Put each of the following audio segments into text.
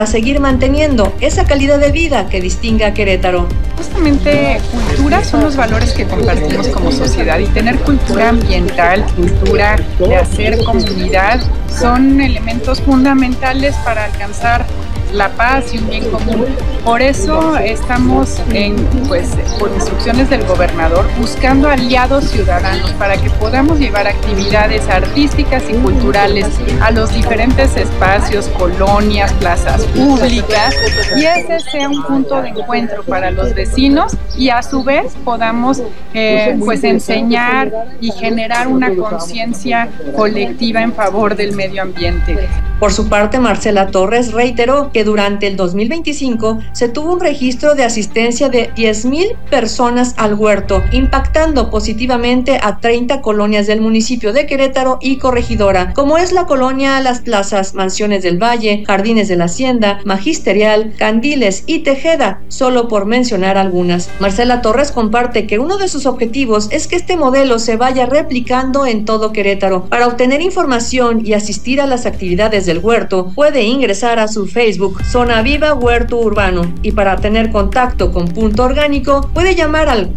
seguir manteniendo esa calidad de vida que distingue a Querétaro. Justamente cultura son los valores que compartimos como sociedad, y tener cultura ambiental, cultura de hacer comunidad, son elementos fundamentales para alcanzar la paz y un bien común. Por eso estamos por instrucciones del gobernador, buscando aliados ciudadanos para que podamos llevar actividades artísticas y culturales a los diferentes espacios, colonias, plazas públicas, y ese sea un punto de encuentro para los vecinos, y a su vez podamos enseñar y generar una conciencia colectiva en favor del medio ambiente. Por su parte, Marcela Torres reiteró que durante el 2025 se tuvo un registro de asistencia de 10,000 personas al huerto, impactando positivamente a 30 colonias del municipio de Querétaro y Corregidora, como es la colonia Las Plazas, Mansiones del Valle, Jardines de la Hacienda, Magisterial, Candiles y Tejeda, solo por mencionar algunas. Marcela Torres comparte que uno de sus objetivos es que este modelo se vaya replicando en todo Querétaro. Para obtener información y asistir a las actividades del huerto, puede ingresar a su Facebook, Zona Viva Huerto Urbano, y para tener contacto con Punto Orgánico, puede llamar al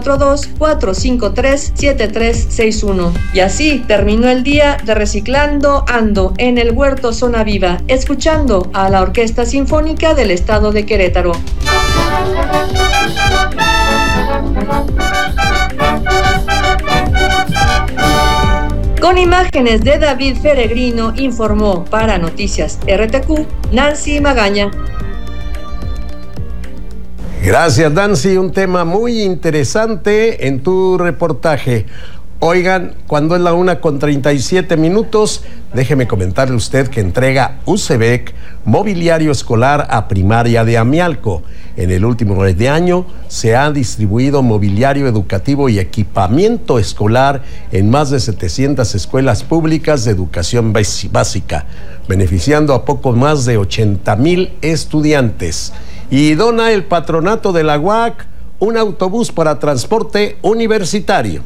442-453-7361. Y así terminó el día de Reciclando Ando en el Huerto Zona Viva, escuchando a la Orquesta Sinfónica del Estado de Querétaro. Con imágenes de David Peregrino, informó para Noticias RTQ, Nancy Magaña. Gracias, Nancy. Un tema muy interesante en tu reportaje. Oigan, cuando es la 1:37, déjeme comentarle usted que entrega UCEBEC mobiliario escolar a primaria de Amialco. En el último mes de año se ha distribuido mobiliario educativo y equipamiento escolar en más de 700 escuelas públicas de educación básica, beneficiando a poco más de 80,000 estudiantes. Y dona el patronato de la UAC un autobús para transporte universitario.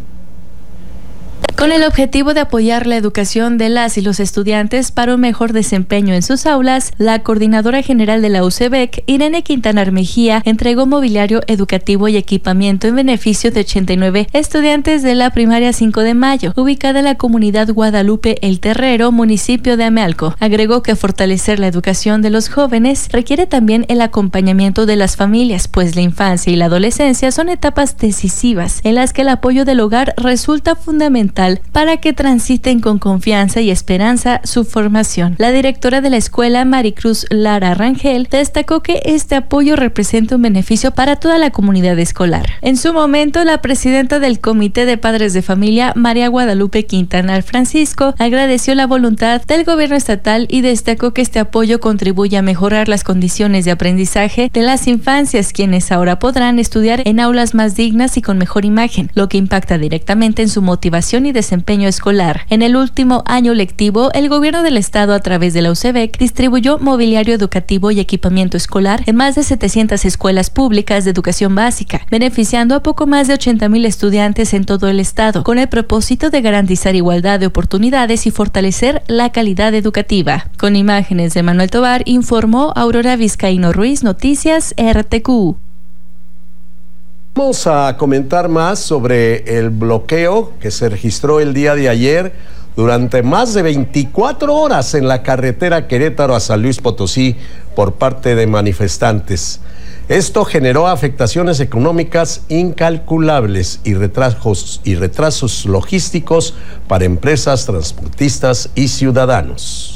Con el objetivo de apoyar la educación de las y los estudiantes para un mejor desempeño en sus aulas, la coordinadora general de la UCEBEC, Irene Quintanar Mejía, entregó mobiliario educativo y equipamiento en beneficio de 89 estudiantes de la primaria 5 de Mayo, ubicada en la comunidad Guadalupe El Terrero, municipio de Amialco. Agregó que fortalecer la educación de los jóvenes requiere también el acompañamiento de las familias, pues la infancia y la adolescencia son etapas decisivas en las que el apoyo del hogar resulta fundamental para que transiten con confianza y esperanza su formación. La directora de la escuela, Maricruz Lara Rangel, destacó que este apoyo representa un beneficio para toda la comunidad escolar. En su momento, la presidenta del Comité de Padres de Familia, María Guadalupe Quintanar Francisco, agradeció la voluntad del gobierno estatal y destacó que este apoyo contribuye a mejorar las condiciones de aprendizaje de las infancias, quienes ahora podrán estudiar en aulas más dignas y con mejor imagen, lo que impacta directamente en su motivación y desempeño escolar. En el último año lectivo, el gobierno del estado, a través de la UCEBEC, distribuyó mobiliario educativo y equipamiento escolar en más de 700 escuelas públicas de educación básica, beneficiando a poco más de 80,000 estudiantes en todo el estado, con el propósito de garantizar igualdad de oportunidades y fortalecer la calidad educativa. Con imágenes de Manuel Tobar, informó Aurora Vizcaíno Ruiz, Noticias RTQ. Vamos a comentar más sobre el bloqueo que se registró el día de ayer durante más de 24 horas en la carretera Querétaro a San Luis Potosí por parte de manifestantes. Esto generó afectaciones económicas incalculables y retrasos logísticos para empresas, transportistas y ciudadanos.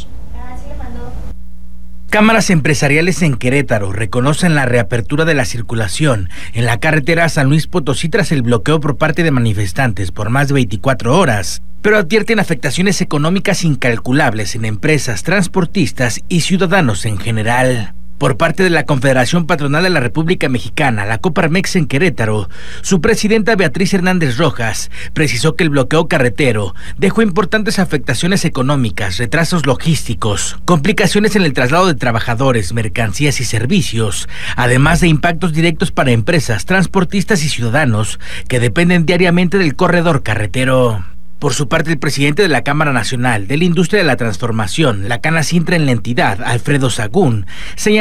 Cámaras empresariales en Querétaro reconocen la reapertura de la circulación en la carretera San Luis Potosí tras el bloqueo por parte de manifestantes por más de 24 horas, pero advierten afectaciones económicas incalculables en empresas, transportistas y ciudadanos en general. Por parte de la Confederación Patronal de la República Mexicana, la Coparmex en Querétaro, su presidenta Beatriz Hernández Rojas precisó que el bloqueo carretero dejó importantes afectaciones económicas, retrasos logísticos, complicaciones en el traslado de trabajadores, mercancías y servicios, además de impactos directos para empresas, transportistas y ciudadanos que dependen diariamente del corredor carretero. Por su parte, el presidente de la Cámara Nacional de la Industria de la Transformación, la Canacintra en la entidad, Alfredo Sagún, señaló